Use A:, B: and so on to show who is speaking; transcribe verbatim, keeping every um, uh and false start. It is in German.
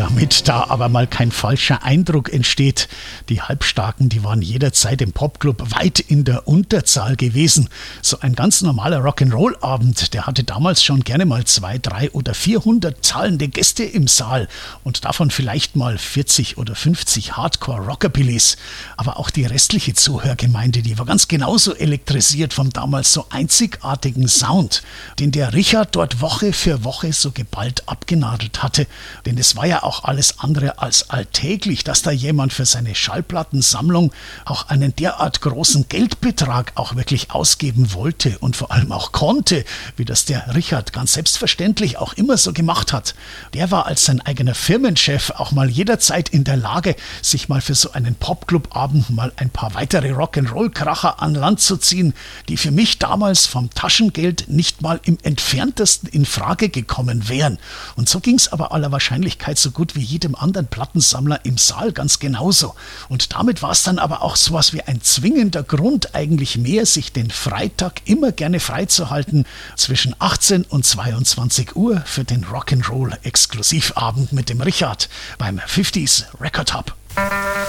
A: Damit da aber mal kein falscher Eindruck entsteht, die Halbstarken, die waren jederzeit im Popclub weit in der Unterzahl gewesen. So ein ganz normaler Rock'n'Roll-Abend, der hatte damals schon gerne mal zwei, drei oder vierhundert zahlende Gäste im Saal und davon vielleicht mal vierzig oder fünfzig Hardcore-Rockabillys. Aber auch die restliche Zuhörgemeinde, die war ganz genauso elektrisiert vom damals so einzigartigen Sound, den der Richard dort Woche für Woche so geballt abgenadelt hatte. Denn es war ja auch alles andere als alltäglich, dass da jemand für seine Schallplattensammlung auch einen derart großen Geldbetrag auch wirklich ausgeben wollte und vor allem auch konnte, wie das der Richard ganz selbstverständlich auch immer so gemacht hat. Der war als sein eigener Firmenchef auch mal jederzeit in der Lage, sich mal für so einen Popclub-Abend mal ein paar weitere Rock'n'Roll-Kracher an Land zu ziehen, die für mich damals vom Taschengeld nicht mal im entferntesten in Frage gekommen wären. Und so ging es aber aller Wahrscheinlichkeit so gut wie jedem anderen Plattensammler im Saal ganz genauso. Und damit war es dann aber auch sowas wie ein zwingender Grund eigentlich mehr, sich den Freitag immer gerne freizuhalten zwischen achtzehn und zweiundzwanzig Uhr für den Rock'n'Roll-Exklusivabend mit dem Richard beim fünfziger Record Hub.